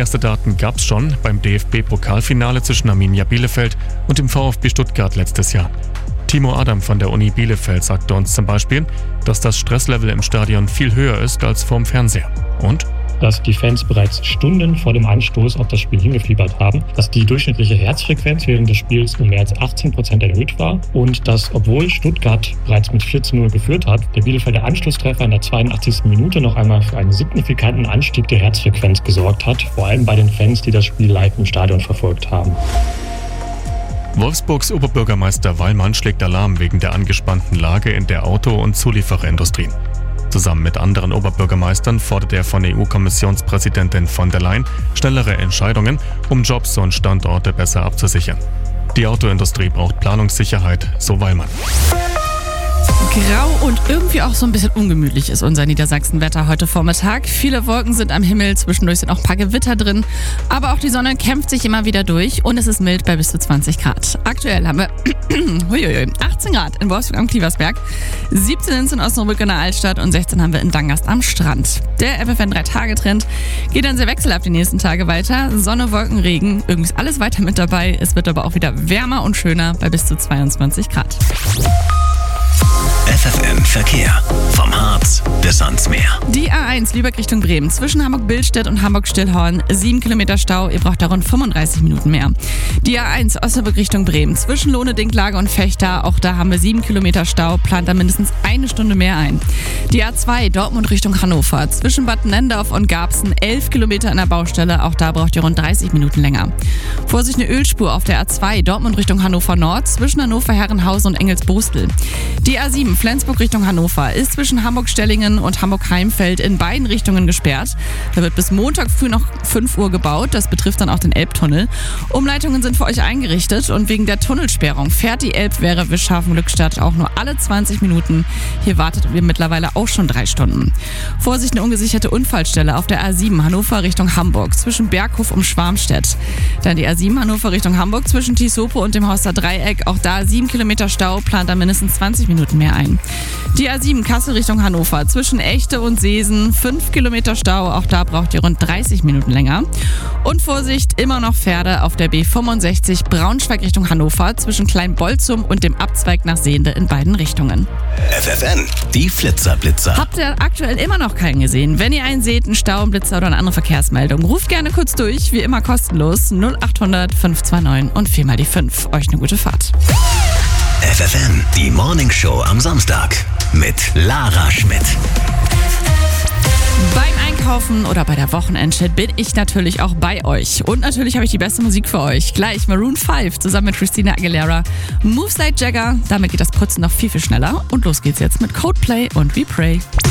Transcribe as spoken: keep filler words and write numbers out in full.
Erste Daten gab's schon beim D F B-Pokalfinale zwischen Arminia Bielefeld und dem VfB Stuttgart letztes Jahr. Timo Adam von der Uni Bielefeld sagte uns zum Beispiel, dass das Stresslevel im Stadion viel höher ist als vorm Fernseher. Und? Dass die Fans bereits Stunden vor dem Anstoß auf das Spiel hingefiebert haben, dass die durchschnittliche Herzfrequenz während des Spiels um mehr als achtzehn Prozent erhöht war und dass, obwohl Stuttgart bereits mit vier zu null geführt hat, der Bielefelder Anschlusstreffer in der zweiundachtzigsten Minute noch einmal für einen signifikanten Anstieg der Herzfrequenz gesorgt hat, vor allem bei den Fans, die das Spiel live im Stadion verfolgt haben. Wolfsburgs Oberbürgermeister Wallmann schlägt Alarm wegen der angespannten Lage in der Auto- und Zuliefererindustrie. Zusammen mit anderen Oberbürgermeistern fordert er von E U-Kommissionspräsidentin von der Leyen schnellere Entscheidungen, um Jobs und Standorte besser abzusichern. Die Autoindustrie braucht Planungssicherheit, so Wallmann. Grau und irgendwie auch so ein bisschen ungemütlich ist unser Niedersachsen-Wetter heute Vormittag. Viele Wolken sind am Himmel, zwischendurch sind auch ein paar Gewitter drin. Aber auch die Sonne kämpft sich immer wieder durch und es ist mild bei bis zu zwanzig Grad. Aktuell haben wir achtzehn Grad in Wolfsburg am Klieversberg, siebzehn in Osnabrück in der Altstadt und sechzehn haben wir in Dangast am Strand. Der F F N drei Tage Trend geht dann sehr wechselhaft die nächsten Tage weiter. Sonne, Wolken, Regen, irgendwie ist alles weiter mit dabei. Es wird aber auch wieder wärmer und schöner bei bis zu zweiundzwanzig Grad. F F N Verkehr. Vom Harz bis ans Meer. Die A eins Lübeck Richtung Bremen. Zwischen Hamburg-Billstedt und Hamburg-Stillhorn. sieben Kilometer Stau. Ihr braucht da rund fünfunddreißig Minuten mehr. Die A eins Osnabrück Richtung Bremen. Zwischen Lohne, Dinklage und Fechter. Auch da haben wir sieben Kilometer Stau. Plant da mindestens eine Stunde mehr ein. Die A zwei Dortmund Richtung Hannover. Zwischen Bad Nendorf und Garbsen. elf Kilometer in der Baustelle. Auch da braucht ihr rund dreißig Minuten länger. Vorsicht, eine Ölspur auf der A zwei Dortmund Richtung Hannover Nord. Zwischen Hannover Herrenhausen und Engelsbostel. Die A sieben Flensburg Richtung Hannover ist zwischen Hamburg-Stellingen und Hamburg-Heimfeld in beiden Richtungen gesperrt. Da wird bis Montag früh noch fünf Uhr gebaut. Das betrifft dann auch den Elbtunnel. Umleitungen sind für euch eingerichtet und wegen der Tunnelsperrung fährt die Elbfähre Wischhafen-Lückstadt auch nur alle zwanzig Minuten. Hier wartet ihr mittlerweile auch schon drei Stunden. Vorsicht, eine ungesicherte Unfallstelle auf der A sieben Hannover Richtung Hamburg zwischen Berghof und Schwarmstedt. Dann die A sieben Hannover Richtung Hamburg zwischen Tisopo und dem Horster Dreieck. Auch da sieben Kilometer Stau, plant da mindestens zwanzig Minuten mehr ein. Die A sieben Kassel Richtung Hannover zwischen Echte und Seesen, fünf Kilometer Stau, auch da braucht ihr rund dreißig Minuten länger. Und Vorsicht, immer noch Pferde auf der B fünfundsechzig Braunschweig Richtung Hannover zwischen Kleinbolzum und dem Abzweig nach Sehnde in beiden Richtungen. F F N, die Flitzerblitzer. Habt ihr aktuell immer noch keinen gesehen? Wenn ihr einen seht, einen Stau, einen Blitzer oder eine andere Verkehrsmeldung, ruft gerne kurz durch, wie immer kostenlos null acht hundert fünf zwei neun und viermal die fünf. Euch eine gute Fahrt. F F N, die Morning Show am Samstag mit Lara Schmidt. Beim Einkaufen oder bei der Wochenendshit bin ich natürlich auch bei euch. Und natürlich habe ich die beste Musik für euch. Gleich Maroon fünf zusammen mit Christina Aguilera. Moves like Jagger. Damit geht das Putzen noch viel, viel schneller. Und los geht's jetzt mit Coldplay und We Pray.